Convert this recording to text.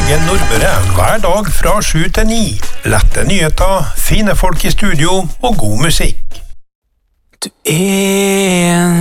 Jørgen Nordbøre hver dag fra 7 til 9. Lette nyheter, fine folk i studio og god musikk. Du er en